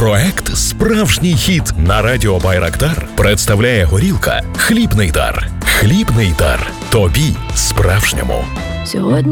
Проект «Справжній хіт» на радіо Байрактар представляє горілка «Хлібний дар». Хлібний дар. Тобі справжньому. Сьогодні